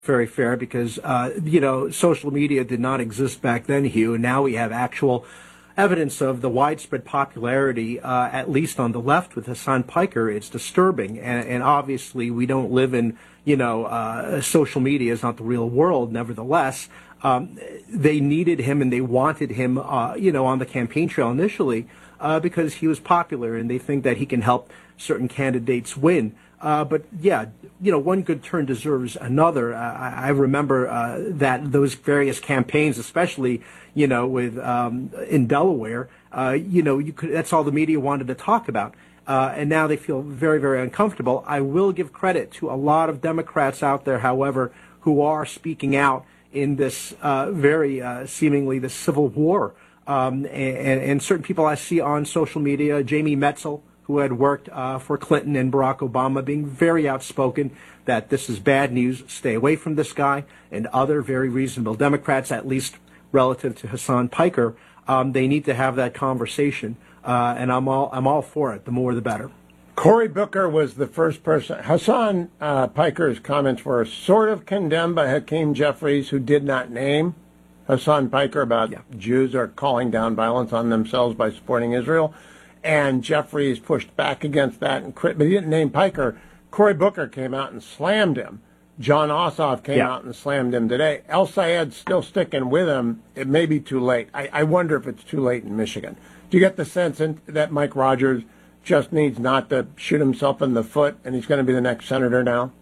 very fair because, social media did not exist back then, Hugh, and now we have actual evidence of the widespread popularity, at least on the left with Hasan Piker. It's disturbing. And obviously we don't live in, social media is not the real world. Nevertheless, they needed him and they wanted him, on the campaign trail initially because he was popular and they think that he can help certain candidates win. But yeah, one good turn deserves another. I remember that those various campaigns, especially, with in Delaware, that's all the media wanted to talk about. And now they feel very, very uncomfortable. I will give credit to a lot of Democrats out there, however, who are speaking out in this very seemingly the civil war. And certain people I see on social media, Jamie Metzel, who had worked for Clinton and Barack Obama, being very outspoken that this is bad news, stay away from this guy, and other very reasonable Democrats, at least relative to Hasan Piker, they need to have that conversation, and I'm all for it. The more, the better. Cory Booker was the first person. Hasan Piker's comments were sort of condemned by Hakeem Jeffries, who did not name Hasan Piker about Jews are calling down violence on themselves by supporting Israel. And Jeffries pushed back against that, but he didn't name Piker. Cory Booker came out and slammed him. John Ossoff came out and slammed him today. El Sayed's still sticking with him. It may be too late. I wonder if it's too late in Michigan. Do you get the sense that Mike Rogers just needs not to shoot himself in the foot and he's going to be the next senator now?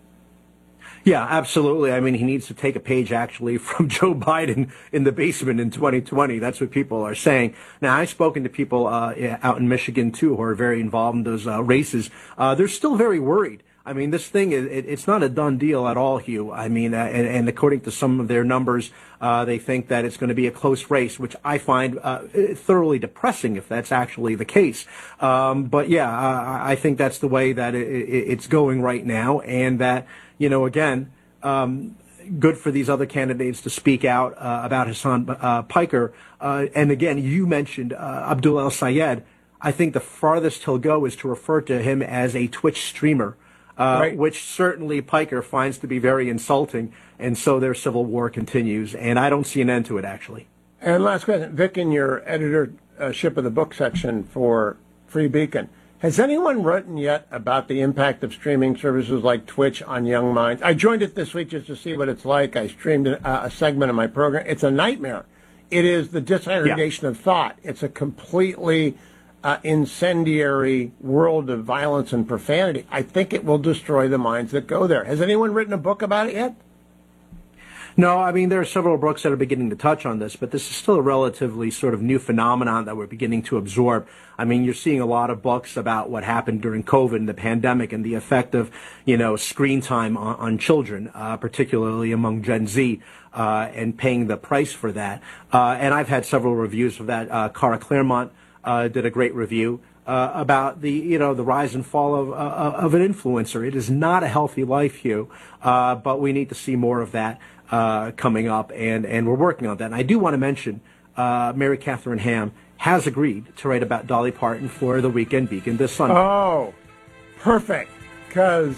Yeah, absolutely. I mean, he needs to take a page, actually, from Joe Biden in the basement in 2020. That's what people are saying. Now, I've spoken to people out in Michigan, too, who are very involved in those races. They're still very worried. I mean, this thing, it's not a done deal at all, Hugh. I mean, and according to some of their numbers, they think that it's going to be a close race, which I find thoroughly depressing if that's actually the case. But, yeah, I think that's the way that it's going right now, and that, again, good for these other candidates to speak out about Hasan Piker. And, again, you mentioned Abdul El Sayed. I think the farthest he'll go is to refer to him as a Twitch streamer. Right. Which certainly Piker finds to be very insulting, and so their civil war continues, and I don't see an end to it, actually. And last question, Vic, in your editorship of the book section for Free Beacon, has anyone written yet about the impact of streaming services like Twitch on young minds? I joined it this week just to see what it's like. I streamed a segment of my program. It's a nightmare. It is the disaggregation of thought. It's a completely incendiary world of violence and profanity. I think it will destroy the minds that go there. Has anyone written a book about it yet? No, I mean, there are several books that are beginning to touch on this, but this is still a relatively sort of new phenomenon that we're beginning to absorb. I mean, you're seeing a lot of books about what happened during COVID and the pandemic and the effect of, screen time on children, particularly among Gen Z, and paying the price for that. And I've had several reviews of that. Cara Claremont did a great review about the rise and fall of an influencer. It is not a healthy life, Hugh, but we need to see more of that coming up, and we're working on that. And I do want to mention Mary Catherine Ham has agreed to write about Dolly Parton for the Weekend Beacon this Sunday. Oh, perfect, because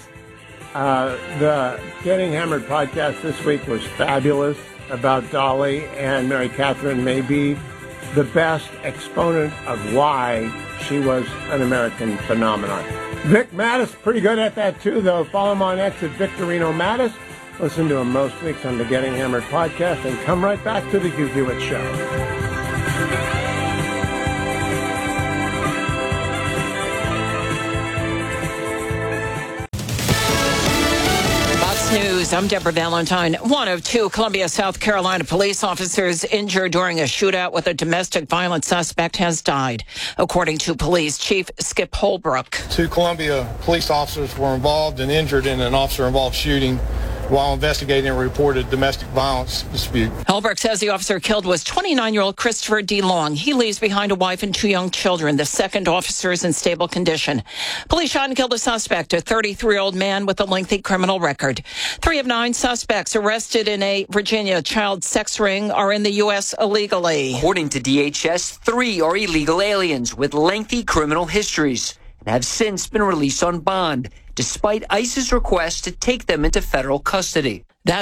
the Getting Hammered podcast this week was fabulous about Dolly, and Mary Catherine may be the best exponent of why she was an American phenomenon. Vic Mattis, pretty good at that too, though. Follow him on X at Victorino Mattis. Listen to him most weeks on the Getting Hammered podcast, and come right back to the Hugh Hewitt Show. News. I'm Deborah Valentine. One of two Columbia, South Carolina police officers injured during a shootout with a domestic violence suspect has died, according to Police Chief Skip Holbrook. Two Columbia police officers were involved and injured in an officer-involved shooting while investigating a reported domestic violence dispute. Holbrook says the officer killed was 29-year-old Christopher D. Long. He leaves behind a wife and two young children. The second officer is in stable condition. Police shot and killed a suspect, a 33-year-old man with a lengthy criminal record. 3 of 9 suspects arrested in a Virginia child sex ring are in the U.S. illegally. According to DHS, 3 are illegal aliens with lengthy criminal histories and have since been released on bond, despite ICE's request to take them into federal custody.